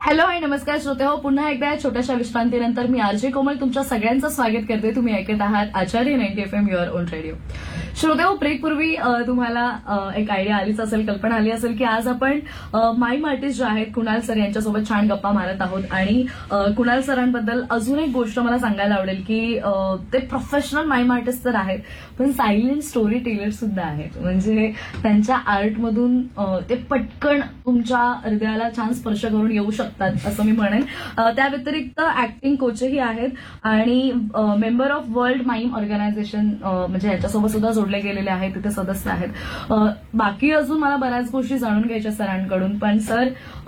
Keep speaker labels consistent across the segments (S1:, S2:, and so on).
S1: Hello आणि नमस्कार श्रोते हो, पुन्हा एकदा या छोट्याशा विश्रांतीनंतर मी आरजे कोमल तुमच्या सगळ्यांचं स्वागत करते. तुम्ही ऐकत आहात आचार्य 90 FM युअर ओन रेडिओ. श्रोते हो, ब्रेकपूर्वी तुम्हाला एक आयडिया आलीच असेल, कल्पना आली असेल की आज आपण माईम आर्टिस्ट जे आहेत कुणाल सर यांच्यासोबत छान गप्पा मारत आहोत. आणि कुणाल सरांबद्दल अजून एक गोष्ट मला सांगायला आवडेल की ते प्रोफेशनल माईम आर्टिस्ट तर आहेत, पण सायलेंट स्टोरी टेलर सुद्धा आहेत. म्हणजे त्यांच्या आर्टमधून ते पटकन तुमच्या हृदयाला छान स्पर्श करून येऊ शकतात असं मी म्हणेन. त्या व्यतिरिक्त ऍक्टिंग कोचही आहेत आणि member of world mime organisation म्हणजे याच्यासोबत सुद्धा जोडले गेलेले आहेत, तिथे सदस्य आहेत. बाकी अजून मला बऱ्याच गोष्टी जाणून घ्यायच्या सरांकडून. पण सर,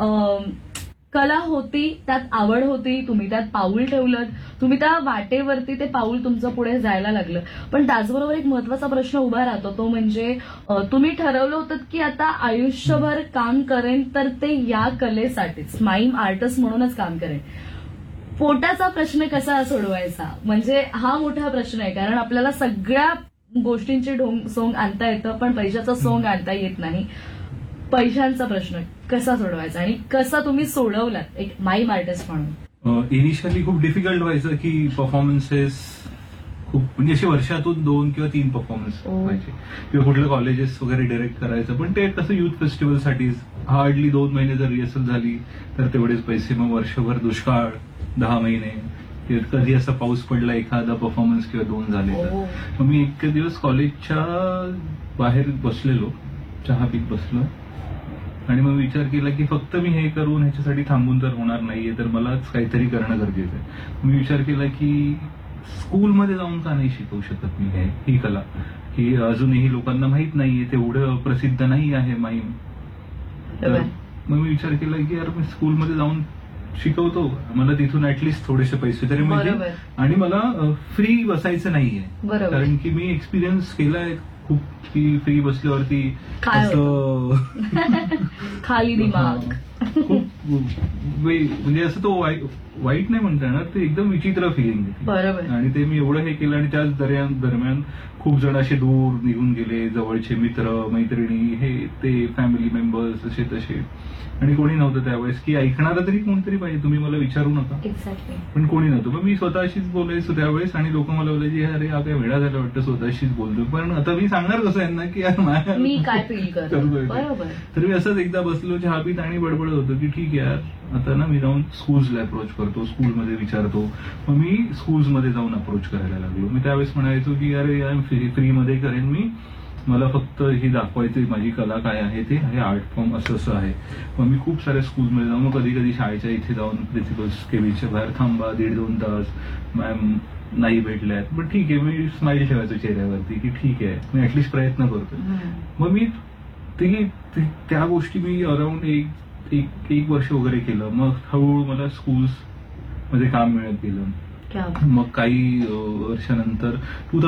S1: कला होती, त्यात आवड होती, तुम्ही त्यात पाऊल ठेवलं, तुम्ही त्या वाटेवरती ते पाऊल तुमचं पुढे जायला लागलं. पण त्याचबरोबर एक महत्वाचा प्रश्न उभा राहतो, तो म्हणजे तुम्ही ठरवलं होतं की आता आयुष्यभर काम करेन तर ते या कलेसाठीच, माईम आर्टिस्ट म्हणूनच काम करेन. पोटाचा प्रश्न कसा सोडवायचा, म्हणजे हा मोठा प्रश्न आहे. कारण आपल्याला सगळ्या गोष्टींची सोंग आणता येतं, पण पैशाचं सोंग आणता येत नाही. पैशांचा प्रश्न कसा सोडवायचा आणि कसा तुम्ही सोडवलात एक माईम आर्टिस्ट म्हणून?
S2: इनिशियली खूप डिफिकल्ट व्हायचं की परफॉर्मन्सेस खूप, म्हणजे असे वर्षातून 2 किंवा 3 परफॉर्मन्स व्हायचे किंवा कुठले कॉलेजेस वगैरे डायरेक्ट करायचं. पण ते कसं युथ फेस्टिवलसाठीच हार्डली 2 महिने जर रिहर्सल झाली तर तेवढेच पैसे. मग वर्षभर दुष्काळ, 10 महिने, कधी असा पाऊस पडला एखादा परफॉर्मन्स किंवा 2 झाले तर. मग मी एक दिवस कॉलेजच्या बाहेर बसलेलो, चहा पीत बसलो आणि मग विचार केला की फक्त मी हे करून ह्याच्यासाठी थांबून तर होणार नाहीये, तर मलाच काहीतरी करणं गरजेचं आहे. मी विचार केला की स्कूलमध्ये जाऊन का नाही शिकवू शकत मी ही कला, की अजूनही लोकांना माहित नाहीये, तेवढं प्रसिद्ध नाही आहे माईम. तर मग मी विचार केला की यार मी स्कूलमध्ये जाऊन शिकवतो, मला तिथून ऍटलिस्ट थोडेसे पैसे तरी मिळतील आणि मला फ्री बसायचं नाहीये. कारण की मी एक्सपिरियन्स केलाय खूप की फ्री बसल्यावरती असं
S1: खाली दिमाग
S2: खूप म्हणजे असं तो वाईट नाही म्हणता येणार, ते एकदम विचित्र फिलिंग
S1: बरोबर.
S2: आणि ते मी एवढं हे केलं आणि त्याच दरम्यान खूप जण असे दूर निघून गेले, जवळचे मित्र मैत्रिणी, हे ते फॅमिली मेंबर्स असे तसे, आणि कोणी नव्हतं त्यावेळेस की ऐकणारं तरी कोणतरी पाहिजे, तुम्ही मला विचारू नका. पण कोणी नव्हतं. मग मी स्वतःशीच बोलायचो त्यावेळेस आणि लोक मला बोलायचे अरे हा काय वेळा झाला वाटतं स्वतःशीच बोलतो. पण आता मी सांगणार कसं यांना की यार
S1: मी काय फील करतोय.
S2: तर मी असंच एकदा बसलो चहा पीत आणि बडबड होतो की ठीक आहे यार, आता ना मी जाऊन स्कूल्सला अप्रोच करतो, स्कूलमध्ये विचारतो. मग मी स्कूल्समध्ये जाऊन अप्रोच करायला लागलो. मी त्यावेळेस म्हणायचो की अरे यार फ्रीमध्ये करेन मी, मला फक्त ही दाखवायचं माझी कला काय आहे, ते हे आर्ट फॉर्म असं असं आहे. मग मी खूप साऱ्या स्कूलमध्ये जाऊन, मग कधी कधी शाळेच्या इथे जाऊन प्रिन्सिपल्स केबिनच्या बाहेर थांबा 1.5-2 तास, मॅम नाही भेटल्यात, पण ठीक आहे, मी स्माइल ठेवायचो चेहऱ्यावरती की ठीक आहे मी ऍटलिस्ट प्रयत्न करतो. मग मी त्या गोष्टी मी अराउंड एक वर्ष वगैरे केलं. मग हळूहळू मला स्कूल्स मध्ये काम मिळत गेलं. मग काही वर्षानंतर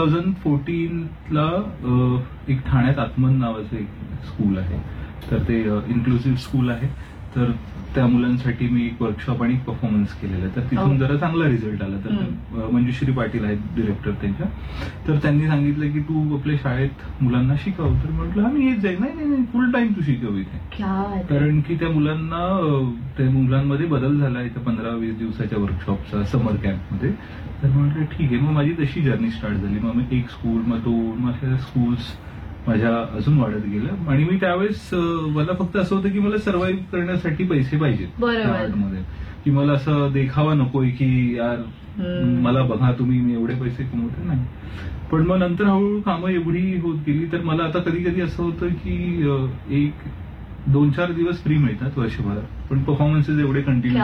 S2: 2014ला एक ठाण्यात आत्मन नावाचं एक स्कूल आहे, तर ते इन्क्लुसिव्ह स्कूल आहे. तर त्या मुलांसाठी मी एक वर्कशॉप आणि परफॉर्मन्स केलेला आहे. तर तिथून जरा चांगला रिझल्ट आला. तर मंजुश्री पाटील आहेत डिरेक्टर त्यांच्या, तर त्यांनी सांगितलं की तू आपल्या शाळेत मुलांना शिकव. तर म्हटलं हा मी येत जाईल. नाही फुल टाइम तू शिकव इथे, कारण की त्या मुलांमध्ये बदल झाला इथे 15-20 दिवसाच्या वर्कशॉपचा समर कॅम्पमध्ये. तर म्हटलं ठीक आहे. मग माझी तशी जर्नी स्टार्ट झाली. मग मी एक स्कूल, मग 2, मग अशा स्कूल्स माझ्या अजून वाढत गेलं. आणि मी त्यावेळेस मला फक्त असं होतं की मला सर्व्हाइव्ह करण्यासाठी पैसे पाहिजेत आर्टमध्ये, की मला असं देखावा नकोय की यार मला बघा तुम्ही मी एवढे पैसे कमवते, नाही. पण मग नंतर हळूहळू कामं एवढी होत गेली, तर मला आता कधी कधी असं होतं की एक 2-4 दिवस फ्री मिळतात वर्षभरात, पण परफॉर्मन्सेस एवढे कंटिन्यू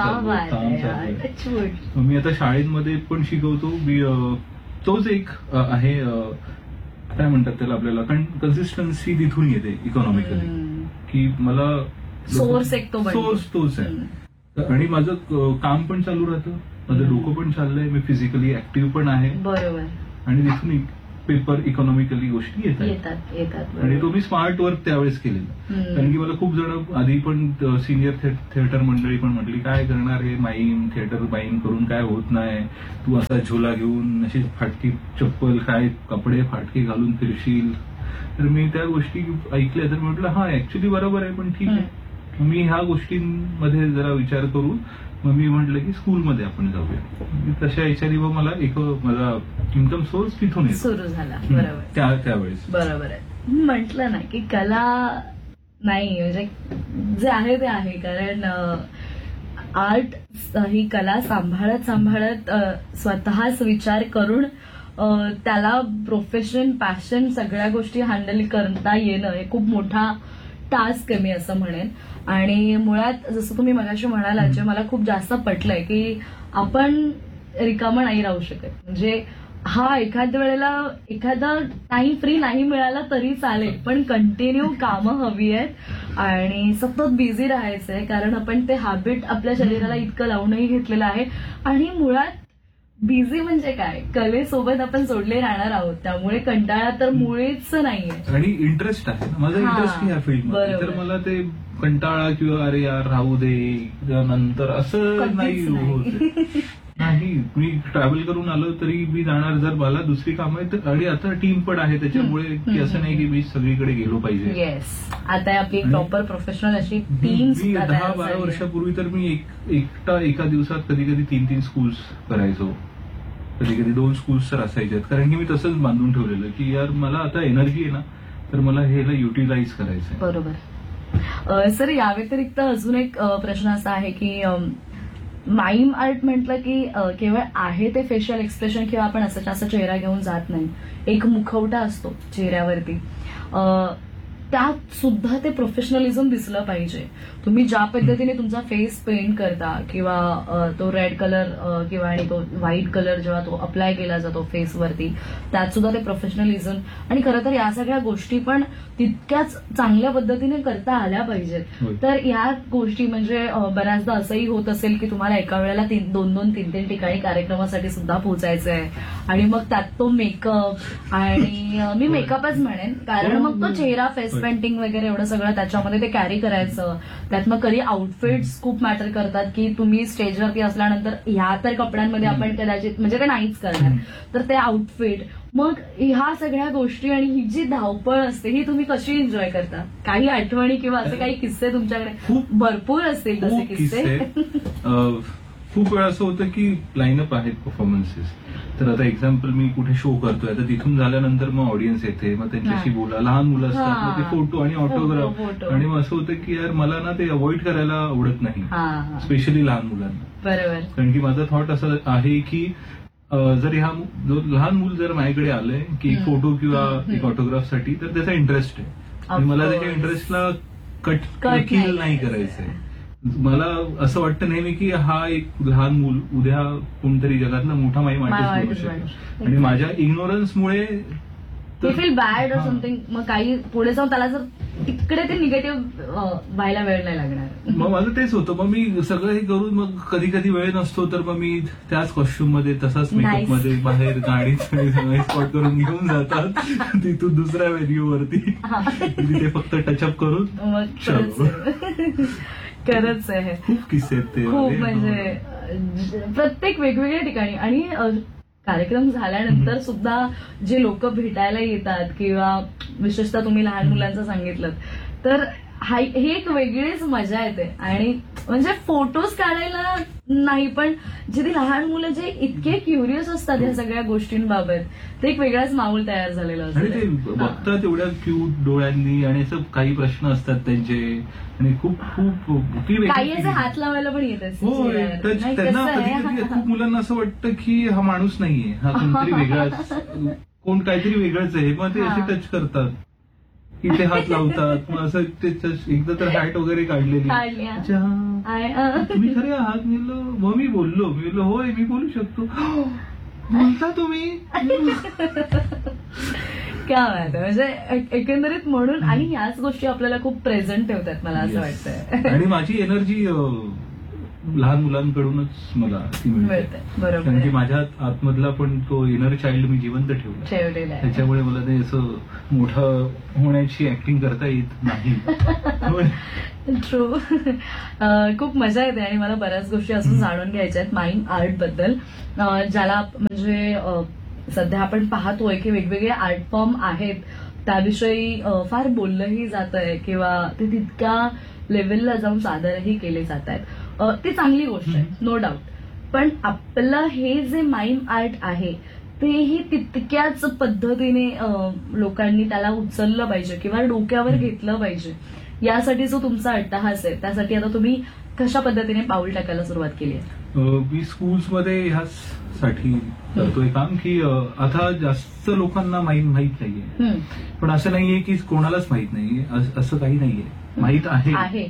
S2: चालू. मी आता शाळेमध्ये पण शिकवतो. मी तोच एक आहे, काय म्हणतात त्याला आपल्याला, कन्सिस्टन्सी तिथून येते इकॉनॉमिकली, की मला
S1: सोर्स
S2: तोच आहे. आणि माझं काम पण चालू राहतं, माझं डोकं पण चाललंय, मी फिजिकली ऍक्टिव्ह पण आहे.
S1: बरोबर.
S2: आणि तिथून पेपर इकॉनॉमिकली गोष्टी येतात. आणि तो मी स्मार्ट वर्क त्यावेळेस केलेलं. कारण की मला खूप जण आधी पण सिनियर थिएटर मंडळी पण म्हटली काय करणार हे माईम थिएटर माईम करून काय होत नाही, तू असा झोला घेऊन अशी फाटकी चप्पल काय कपडे फाटके घालून फिरशील. तर मी त्या गोष्टी ऐकल्या, तर म्हटलं हा ऍक्च्युली बरोबर आहे, पण ठीक आहे मग मी ह्या गोष्टींमध्ये जरा विचार करून मग मी म्हटलं की स्कूलमध्ये आपण जाऊया. तशा याच्याने मग मला एक माझा इन्कम सोर्स तिथून येतो
S1: सुरू झाला. बरोबर
S2: त्यावेळेस.
S1: बरोबर आहे. म्हटलं ना की कला नाही म्हणजे जे आहे ते आहे, कारण आर्ट ही कला सांभाळत स्वतःच विचार करून त्याला प्रोफेशन पॅशन सगळ्या गोष्टी हँडल करता येणं हे खूप मोठा टास्क आहे मी असं म्हणेन. आणि मुळात जसं तुम्ही मगाशी म्हणालात जे मला खूप जास्त पटलंय की आपण रिकामं नाही राहू शकत. म्हणजे हा एखाद्या वेळेला एखादा टाइम फ्री नाही मिळाला तरी चालेल, पण कंटिन्यू कामं हवी आहेत आणि सतत बिझी राहायचंय, कारण आपण ते हॅबिट आपल्या शरीराला इतकं लावूनही घेतलेलं आहे. आणि मुळात बिझी म्हणजे काय, कलेसोबत आपण जोडले राहणार आहोत, त्यामुळे कंटाळा तर मुळेच नाहीये.
S2: आणि इंटरेस्ट आहे ना, माझा इंटरेस्ट ह्या फील्डमध्ये, तर मला ते कंटाळा किंवा अरे यार राहू दे नंतर असं नाही होत. नाही, मी ट्रॅव्हल करून आलो तरी मी जाणार, जर मला दुसरी कामं आहेत. आणि आता टीम पण आहे त्याच्यामुळे की असं नाही की मी सगळीकडे गेलो पाहिजे.
S1: येस, आता आपली प्रॉपर प्रोफेशनल अशी टीम.
S2: मी 10-12 वर्षापूर्वी तर मी एकटा एका दिवसात कधी कधी 3-3 स्कूल्स करायचो, कधी कधी 2 स्कूल्स तर असायच्यात, कारण की मी तसंच बांधून ठेवलेलं की यार मला आता एनर्जी आहे ना, तर मला ह्याला युटिलाइज करायचं.
S1: बरोबर. सर, या व्यतिरिक्त अजून एक प्रश्न असा आहे की माइम आर्ट म्हटलं की केवळ आहे ते फेशियल एक्सप्रेशन किंवा आपण असं चेहरा घेऊन जात नाही, एक मुखवटा असतो चेहऱ्यावरती, त्यात सुद्धा ते प्रोफेशनलिझम दिसलं पाहिजे. तुम्ही ज्या पद्धतीने तुमचा फेस पेंट करता किंवा तो रेड कलर किंवा आणि तो व्हाईट कलर जेव्हा तो अप्लाय केला जातो फेसवरती, त्यात सुद्धा ते प्रोफेशनलिझम. आणि खरं तर या सगळ्या गोष्टी पण तितक्याच चांगल्या पद्धतीने करता आल्या पाहिजेत. तर या गोष्टी म्हणजे बऱ्याचदा असंही होत असेल की तुम्हाला एका वेळेला 2-3 ठिकाणी कार्यक्रमासाठी सुद्धा पोहोचायचं आहे, आणि मग त्यात तो मेकअप, आणि मी मेकअपच म्हणेन कारण मग तो चेहरा, फेस पेंटिंग वगैरे एवढं सगळं त्याच्यामध्ये ते कॅरी करायचं. त्यात मग कधी आउटफिट्स खूप मॅटर करतात की तुम्ही स्टेजवरती असल्यानंतर ह्या तर कपड्यांमध्ये आपण कदाचित म्हणजे ते नाहीच करणार, तर ते आउटफिट, मग ह्या सगळ्या गोष्टी आणि ही जी धावपळ असते ही तुम्ही कशी एन्जॉय करता? काही आठवणी किंवा असे काही किस्से तुमच्याकडे खूप भरपूर असतील तसे किस्से.
S2: खूप वेळा असं होतं की लाईनअप आहेत परफॉर्मन्सेस, तर आता एक्झाम्पल मी कुठे शो करतोय, तर तिथून झाल्यानंतर मग ऑडियन्स येते, मग त्यांच्याशी बोला, लहान मुलं असतात, मग ते फोटो आणि ऑटोग्राफ, आणि मग असं होतं की यार मला ना ते अवॉइड करायला आवडत नाही, स्पेशली लहान मुलांना.
S1: बरोबर.
S2: कारण की माझा थॉट असं आहे की जर ह्या लहान मूल जर माझ्याकडे आलंय की एक फोटो किंवा एक ऑटोग्राफसाठी, तर त्याचा इंटरेस्ट आहे आणि मला त्याच्या इंटरेस्टला कट नाही करायचंय. मला असं वाटतं नेहमी की हा एक लहान मूल उद्या कोणतरी जगातला मोठा माईम आर्टिस्ट बनू शकेल, आणि माझ्या इग्नोरन्समुळे
S1: फील बॅड और समथिंग, मग काही पुढे जाऊन त्याला जर तिकडे ते निगेटिव्ह व्हायला वेळ नाही लागणार.
S2: मग माझं तेच होतं, मग मी सगळं हे करून मग कधी कधी वेळ नसतो, तर मग मी त्याच कॉस्ट्युम मध्ये तसाच मेकअप मध्ये बाहेर गाडी स्पॉट करून घेऊन जातात तिथून दुसऱ्या व्हेन्यूवरती, तिथे फक्त टचअप करून
S1: मग खरंच आहे.
S2: खूप किस्से आहेत ते,
S1: खूप म्हणजे प्रत्येक वेगवेगळ्या ठिकाणी. आणि कार्यक्रम झाल्यानंतर सुद्धा जे लोक भेटायला येतात किंवा विशेषतः तुम्ही लहान मुलांचं सांगितलं, तर ही एक वेगळीच मजा येते. आणि म्हणजे फोटोज काढायला नाही, पण जे ती लहान मुलं जे इतके क्युरियस असतात या सगळ्या गोष्टींबाबत, ते एक वेगळाच माहोल तयार झालेला असतो.
S2: आणि ते बघतात एवढ्या क्यूट डोळ्यांनी, आणि असं काही प्रश्न असतात त्यांचे, आणि खूप
S1: काही असे हात लावायला पण येत असते
S2: त्यांना. कधी खूप मुलांना असं वाटतं की हा माणूस नाहीये, हा कोणतरी वेगळाच, कोण काहीतरी वेगळंच आहे, मग ते असे टच करतात, इथे हात लावतात, मग असं ते एकदा तर हॅट वगैरे काढलेली, तुम्ही खरे आहात? मग मी बोललो होय मी बोलू शकतो. बोलता तुम्ही?
S1: क्या बात आहे. म्हणजे एकंदरीत म्हणून, आणि याच गोष्टी आपल्याला खूप प्रेझेंट ठेवतात मला असं वाटतं.
S2: आणि माझी एनर्जी लहान मुलांकडूनच मला ती मिळते,
S1: बरोबर.
S2: कारण की माझ्या आतमधला पण तो इनर चाइल्ड मी जिवंत
S1: ठेवलेला आहे,
S2: त्याच्यामुळे मला ते असं मोठं होण्याची ऍक्टिंग करता येत नाही.
S1: ट्रू. खूप मजा येते आणि मला बऱ्याच गोष्टी अजून जाणून घ्यायच्या आहेत माइम आर्ट बद्दल, ज्याला म्हणजे सध्या आपण पाहतोय की वेगवेगळे आर्ट फॉर्म आहेत, त्याविषयी फार बोललंही जात आहे किंवा ते तितक्या लेवलला जाऊन सादरही केले जात आहेत. ती चांगली गोष्ट आहे, नो डाऊट. पण आपलं हे जे माइम आर्ट आहे तेही तितक्याच पद्धतीने लोकांनी त्याला उचललं पाहिजे किंवा डोक्यावर घेतलं पाहिजे. यासाठी जो तुमचा अट्टहास आहे त्यासाठी आता तुम्ही कशा पद्धतीने पाऊल टाकायला सुरुवात केली आहे?
S2: मी स्कूल्समध्ये ह्यासाठी करतोय काम की आता जास्त लोकांना माहित नाहीये, पण असं नाहीये की कोणालाच माहित नाहीये, असं काही नाहीये. माहित आहे.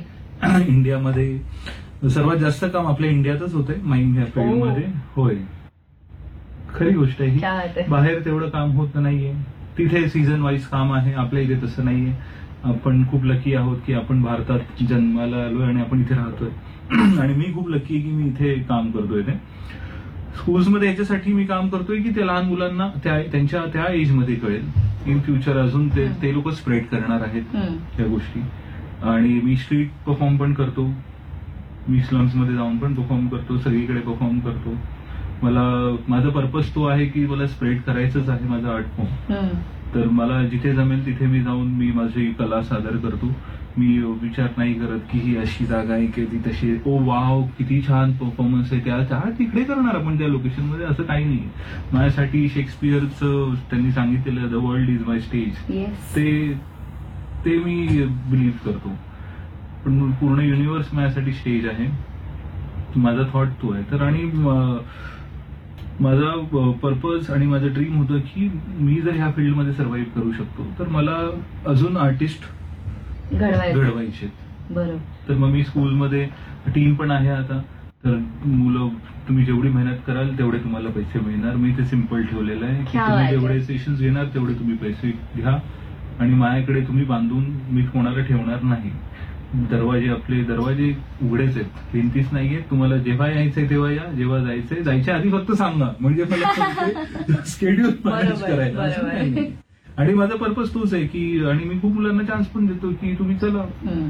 S2: इंडियामध्ये सर्वात जास्त काम आपल्या इंडियातच होतंय माइम या फील्डमध्ये. होय, खरी गोष्ट आहे ही. बाहेर तेवढं काम होत नाहीये. तिथे सीझन वाईज काम आहे, आपल्या इथे तसं नाहीये. आपण खूप लकी आहोत की आपण भारतात जन्माला आलोय आणि आपण इथे राहतोय. आणि मी खूप लकी आहे की मी इथे काम करतोय. ते स्कूल्समध्ये याच्यासाठी मी काम करतोय की ते लहान मुलांना त्यांच्या त्या एजमध्ये कळेल. इन फ्युचर अजून ते लोक स्प्रेड करणार आहेत त्या गोष्टी. आणि मी स्ट्रीट परफॉर्म पण करतो, मी स्लम्समध्ये जाऊन पण परफॉर्म करतो, सगळीकडे परफॉर्म करतो. माझा पर्पज तो आहे की मला स्प्रेड करायचंच आहे माझं आर्ट फॉर्म. तर मला जिथे जमेल तिथे मी जाऊन मी माझी कला सादर करतो. मी विचार नाही करत की ही अशी जागा आहे की ती तशी, ओ वाव किती छान परफॉर्मन्स आहे, त्या तिकडे करणार आपण त्या लोकेशनमध्ये, असं काही नाही. माझ्यासाठी शेक्सपियरचं त्यांनी सांगितलेलं the world is my stage, ते मी बिलीव्ह करतो. पण पूर्ण युनिव्हर्स माझ्यासाठी स्टेज आहे. माझा थॉट तो आहे. तर आणि माझा पर्पज आणि माझं ड्रीम होतं की मी जर ह्या फील्डमध्ये सर्व्हाइव्ह करू शकतो तर मला अजून आर्टिस्ट घडवायचे.
S1: बरोबर.
S2: तर मग मी स्कूलमध्ये टीम पण आहे आता. तर मुलं तुम्ही जेवढी मेहनत कराल तेवढे तुम्हाला पैसे मिळणार. मी ते सिम्पल ठेवलेलं आहे की तुम्ही जेवढे सेशन्स घेणार तेवढे तुम्ही पैसे घ्या आणि माझ्याकडे तुम्ही बांधून मी कोणाला ठेवणार नाही. दरवाजे उघडेच आहेत, भिंतीच नाहीये. तुम्हाला जेव्हा यायचंय तेव्हा या, जेव्हा जायच्या आधी फक्त सांगा, म्हणजे मला स्केड्यूल मॅनेज करायला. आणि माझा पर्पज तोच आहे की, आणि मी खूप मुलांना चान्स पण देतो की तुम्ही चला,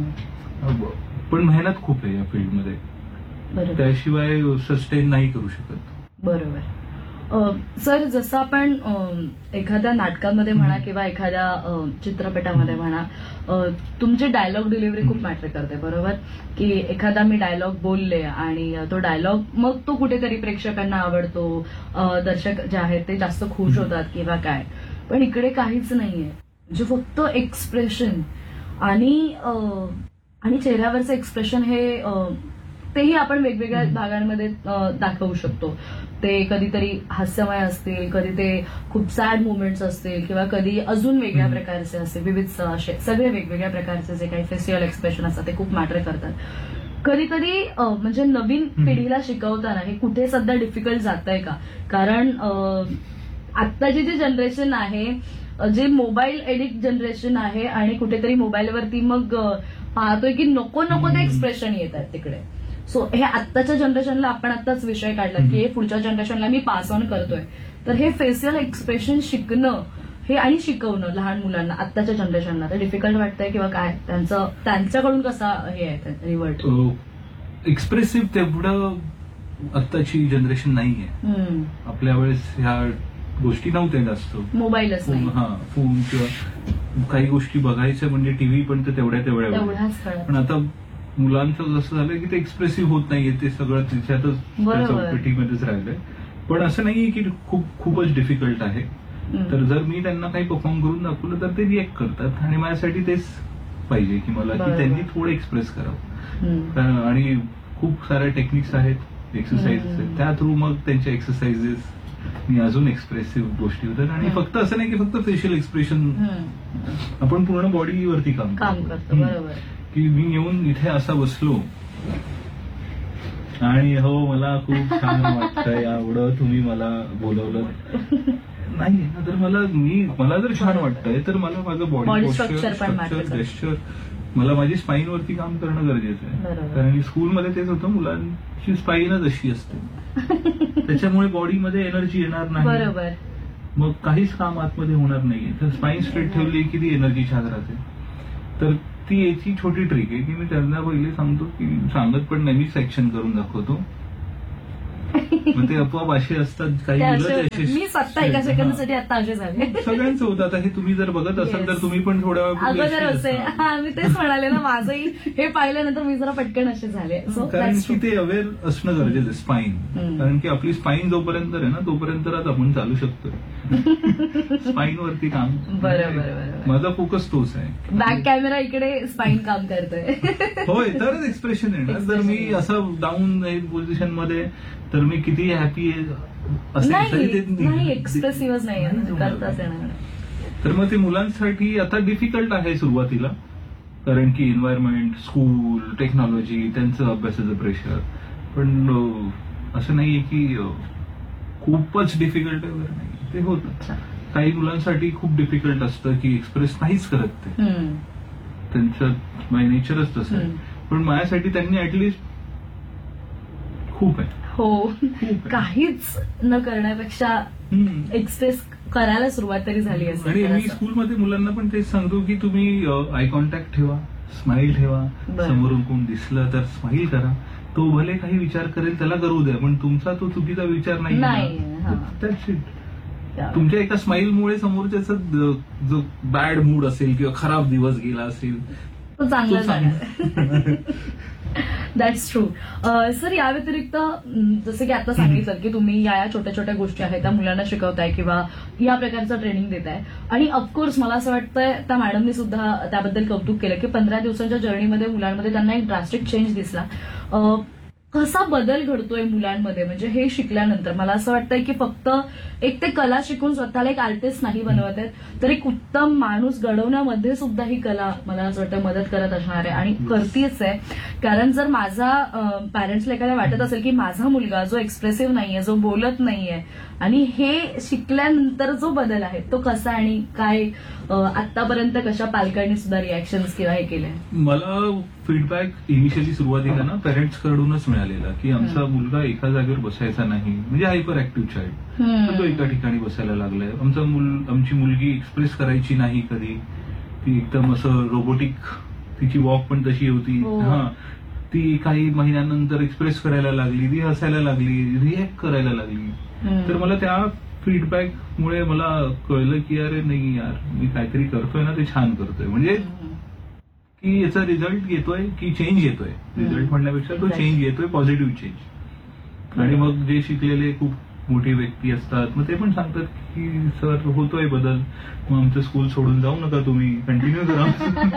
S2: पण मेहनत खूप आहे या फील्डमध्ये, त्याशिवाय सस्टेन नाही करू शकत.
S1: बरोबर. सर, जसं आपण एखाद्या नाटकामध्ये म्हणा किंवा एखाद्या चित्रपटामध्ये म्हणा, तुमची डायलॉग डिलिव्हरी खूप मॅटर करते. बरोबर, की एखादा मी डायलॉग बोलले आणि तो डायलॉग मग तो कुठेतरी प्रेक्षकांना आवडतो, दर्शक जे आहेत ते जास्त खुश होतात किंवा काय. पण इकडे काहीच नाहीये, म्हणजे फक्त एक्सप्रेशन आणि चेहऱ्यावरचं एक्सप्रेशन हे तेही आपण वेगवेगळ्या भागांमध्ये दाखवू शकतो. ते कधीतरी हास्यमय असतील, कधी ते खूप सॅड मुवमेंट्स असतील किंवा कधी अजून वेगळ्या प्रकारचे असतील, विविध असे सगळे वेगवेगळ्या प्रकारचे जे काही फेसियल एक्सप्रेशन असतात ते खूप मॅटर करतात. कधी कधी म्हणजे नवीन पिढीला शिकवताना हे कुठे सध्या डिफिकल्ट जात आहे का? कारण आत्ताची जी जनरेशन आहे, जे मोबाईल एडिक्ट जनरेशन आहे आणि कुठेतरी मोबाईलवरती मग पाहतोय की नको ते एक्सप्रेशन येत आहेत तिकडे. सो हे आत्ताच्या जनरेशनला आपण आत्ताच विषय काढला की हे पुढच्या जनरेशनला मी पास ऑन करतोय. तर हे फेसियल एक्सप्रेशन शिकणं हे आणि शिकवणं लहान मुलांना आत्ताच्या जनरेशनला तर डिफिकल्ट वाटतंय किंवा काय, त्यांच्याकडून कसा हे आहे रिव्हर्ट?
S2: एक्सप्रेसिव्ह तेवढं आत्ताची जनरेशन नाहीये. आपल्या वेळेस ह्या गोष्टी नव्हत्या जास्त,
S1: मोबाईलच
S2: फोन किंवा काही गोष्टी बघायच्या म्हणजे टीव्ही पण तेवढ्या. पण आता मुलांचं जसं झालंय की ते एक्सप्रेसिव्ह होत नाहीये, ते सगळं त्याच्यातच चौकटीमध्येच राहिलंय. पण असं नाहीये की खूपच डिफिकल्ट आहे. तर जर मी त्यांना काही परफॉर्म करून दाखवलं तर ते रिएक्ट करतात आणि माझ्यासाठी तेच पाहिजे की मला की त्यांनी थोडं एक्सप्रेस करावं. आणि खूप साऱ्या टेक्निक्स आहेत, एक्सरसाइजेस आहेत, त्या थ्रू मग त्यांच्या एक्सरसाइजेस मी अजून एक्सप्रेसिव्ह गोष्टी होतात. आणि फक्त असं नाही की फक्त फेशियल एक्सप्रेशन, आपण पूर्ण बॉडीवरती काम करतो. बरोबर, की मी येऊन इथे असा बसलो आणि हो मला खूप छान वाटतंय, एवढं तुम्ही मला बोलवलं नाही ना, तर मला जर छान वाटतंय तर मला माझं बॉडी स्ट्रक्चर, जेस्चर, मला माझी स्पाईन वरती काम करणं गरजेचं आहे. कारण स्कूलमध्ये तेच होतं, मुलांची स्पाईनच अशी असते, त्याच्यामुळे बॉडीमध्ये एनर्जी येणार नाही, मग काहीच काम आतमध्ये होणार नाहीये. तर स्पाईन स्ट्रेट ठेवली की ती एनर्जी छान राहते. तर ती याची छोटी ट्रिक आहे की मी त्यांना पहिले सांगतो की सांगत पण नाही, मी सेक्शन करून दाखवतो मग ते आपोआप असे असतात काही
S1: ते
S2: मुलं
S1: असे-
S2: ते असे-
S1: मी सत्ता एका सेकंदासाठी आता असे झाले.
S2: सगळ्यांचं होतं. आता हे तुम्ही जर बघत असाल
S1: Yes.
S2: तर तुम्ही पण थोड्या वेळापूर्वी
S1: अगोदर
S2: असेच
S1: असे
S2: असणार.
S1: हा मी तेच म्हणाले ना, माझंही हे पाहिल्यानंतर मी जरा पटकन असे झाले. सो
S2: कारण की ते अवेअर असणं गरजेचं आहे स्पाईन.
S1: हम्म.
S2: कारण की आपली स्पाईन जोपर्यंत आहे ना तोपर्यंतच आपण चालू शकतो. स्पाईन वरती काम.
S1: बरोबर.
S2: माझा फोकस तोच आहे.
S1: बॅक कॅमेरा इकडे स्पाईन काम करतोय.
S2: होय तरच एक्सप्रेशन येणार. जर मी असं डाऊन पोझिशन मध्ये तर मी किती हॅपी असेल तरी ते
S1: नाही एक्सप्रेसिव्हच नाही करताच येणार.
S2: तर मग ते मुलांसाठी आता डिफिकल्ट आहे सुरुवातीला. कारण की एन्व्हायरमेंट, स्कूल, टेक्नॉलॉजी, त्यांचं अभ्यासाचं प्रेशर. पण असं नाहीये की खूपच डिफिकल्ट वगैरे नाही. ते होतं. काही मुलांसाठी खूप डिफिकल्ट असतं की एक्सप्रेस नाहीच करत ते. त्यांचं नेचरच तसं आहे. पण माझ्यासाठी त्यांनी ऍटलिस्ट खूप आहे.
S1: हो, काहीच न करण्यापेक्षा एक्सप्रेस करायला सुरुवात तरी झाली
S2: आणि
S1: असेल.
S2: मी स्कूलमध्ये मुलांना पण तेच सांगतो की तुम्ही आय कॉन्टॅक्ट ठेवा, स्माईल ठेवा.
S1: बरं.
S2: समोरून कोण दिसलं तर स्माईल करा. तो भले काही विचार करेल त्याला करू द्या, पण तुमचा तो चुकीचा विचार नाही
S1: नाही, हा.
S2: That's it. तुमच्या एका स्माईलमुळे समोरच्याचा जो बॅड मूड असेल किंवा खराब दिवस गेला असेल
S1: तो चांगला
S2: तो चांगला.
S1: झाला. That's true. सर या व्यतिरिक्त जसं की आता सांगितलं की तुम्ही या छोट्या छोट्या गोष्टी आहेत त्या मुलांना शिकवताय किंवा या प्रकारचं ट्रेनिंग देताय. आणि ऑफकोर्स मला असं वाटतंय त्या मॅडमनी सुद्धा त्याबद्दल कौतुक केलं की 15 दिवसांच्या जर्नीमध्ये मुलांमध्ये त्यांना एक ड्रास्टिक चेंज दिसला. कसा बदल घडतोय मुलांमध्ये म्हणजे हे शिकल्यानंतर? मला असं वाटतंय की फक्त एक ते कला शिकून स्वतःला एक आर्टिस्ट नाही बनवत आहेत, तर एक उत्तम माणूस घडवण्यामध्ये सुद्धा ही कला मला असं वाटतं मदत करत असणार आहे आणि करतीच आहे. कारण जर माझा पॅरेंट्सला एखाद्या वाटत असेल की माझा मुलगा जो एक्सप्रेसिव्ह नाहीये, जो बोलत नाहीये, आणि हे शिकल्यानंतर जो बदल आहे तो कसा आणि काय आतापर्यंत कशा पालकांनी सुद्धा रिॲक्शन्स किंवा हे केले?
S2: मला फीडबॅक इनिशियली सुरुवातीला ना पेरेंट्स कडूनच मिळालेला की आमचा मुलगा एका जागेवर बसायचा नाही, म्हणजे हायपर ऍक्टिव्ह चाइल्ड. तो एका ठिकाणी बसायला लागलाय. आमची मुलगी एक्सप्रेस करायची नाही कधी. ती एकदम असं रोबोटिक, तिची वॉक पण तशी होती.
S1: हो.
S2: हा, ती काही महिन्यानंतर एक्सप्रेस करायला लागली, ती हसायला लागली, रिॲक्ट करायला लागली. तर मला त्या फीडबॅकमुळे मला कळलं की अरे नाही यार, मी काहीतरी करतोय ना ते छान करतोय. म्हणजे की याचा रिझल्ट येतोय की चेंज येतोय. रिझल्ट म्हणण्यापेक्षा तो चेंज येतोय, पॉझिटिव्ह चेंज. आणि मग जे शिकलेले खूप मोठी व्यक्ती असतात मग ते पण सांगतात की सर होतोय बदल, मग आमचं स्कूल सोडून जाऊ नका, तुम्ही कंटिन्यू करा.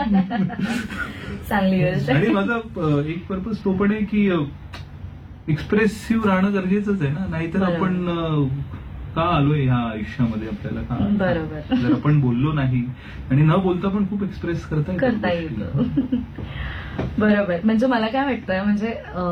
S1: चांगली गोष्ट.
S2: आणि माझा एक पर्पज तो पण आहे की एक्सप्रेसिव्ह राहणं गरजेचंच आहे ना. नाहीतर
S1: बरोबर.
S2: आपण का आलोय ह्या आयुष्यामध्ये, आपल्याला का?
S1: बरोबर.
S2: जर आपण बोललो नाही आणि न बोलता पण खूप एक्सप्रेस करता
S1: येतं. बरोबर. म्हणजे मला काय वाटतंय, म्हणजे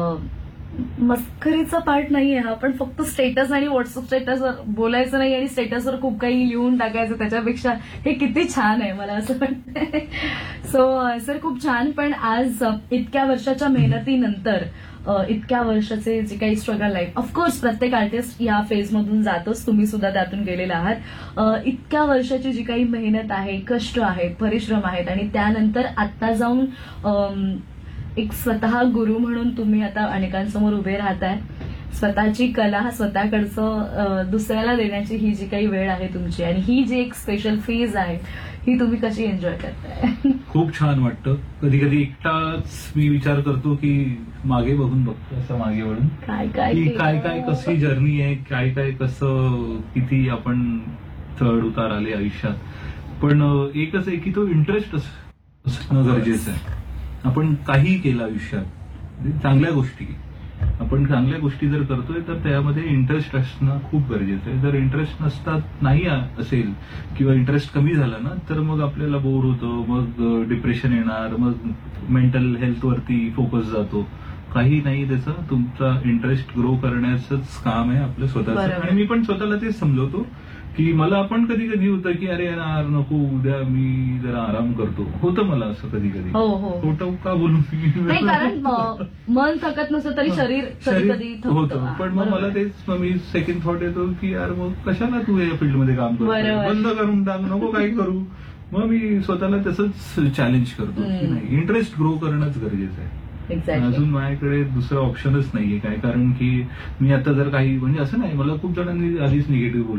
S1: मस्करीचा पार्ट नाहीये हा, पण फक्त स्टेटस आणि व्हॉट्सअप स्टेटसवर बोलायचं नाही आणि स्टेटसवर खूप काही लिहून टाकायचं, त्याच्यापेक्षा हे किती छान आहे मला असं वाटतंय. सो सर खूप छान. पण आज इतक्या वर्षाच्या मेहनतीनंतर इतक्या वर्षाचे जे काही स्ट्रगल आहे, ऑफकोर्स प्रत्येक आर्टिस्ट या फेजमधून जातोच, तुम्ही सुद्धा त्यातून गेलेला आहात. इतक्या वर्षाची जी काही मेहनत आहे, कष्ट आहेत, परिश्रम आहेत, आणि त्यानंतर आता जाऊन एक स्वतः गुरु म्हणून तुम्ही आता अनेकांसमोर उभे राहताय. स्वतःची कला स्वतःकडचं दुसऱ्याला देण्याची ही जी काही वेळ आहे तुमची, आणि ही जी एक स्पेशल फेज आहे, ही तुम्ही कशी एन्जॉय करताय?
S2: खूप छान वाटतं. कधी कधी एकटाच मी विचार करतो की मागे बघून बघतो, असं मागे वळून
S1: काय काय
S2: की
S1: केलं?
S2: काय काय कशी जर्नी आहे, काय काय कसं, किती आपण चढ उतार आले आयुष्यात. पण एकच आहे की तो इंटरेस्ट असणं गरजेचं आहे. आपण काही केलं आयुष्यात, म्हणजे चांगल्या गोष्टी, आपण चांगल्या गोष्टी जर करतोय तर त्यामध्ये इंटरेस्ट असणं खूप गरजेचं आहे. जर इंटरेस्ट नाही असेल किंवा इंटरेस्ट कमी झाला ना तर मग आपल्याला बोर होतं, मग डिप्रेशन येणार, मग मेंटल हेल्थवरती फोकस जातो. काही नाही, त्याचं तुमचा इंटरेस्ट ग्रो करण्याचंच काम आहे आपलं स्वतःचं.
S1: बरोबर.
S2: आणि मी पण स्वतःला तेच समजवतो की मला पण कधी कधी होतं की अरे यार नको, उद्या मी जरा आराम करतो. होतं मला असं कधी कधी.
S1: हो हो.
S2: खोटं का बोलून
S1: नाही, कारण मन थकत नसतं तरी शरीर कधी कधी
S2: होतं. पण मग मला तेच मी सेकंड थॉट येतो की यार मग कशाला तू या फील्डमध्ये काम करतो,
S1: बरोबर.
S2: बंद करून टाक, नको काही करू. मग मी स्वतःला तसंच चॅलेंज करतो की नाही, इंटरेस्ट ग्रो करणंच गरजेचं आहे.
S1: एक्झॅक्टली.
S2: अजून माझ्याकडे दुसरं ऑप्शनच नाहीये काय, कारण की मी आता जर काही म्हणजे असं नाही, मला खूप जणांनी आधीच निगेटिव्ह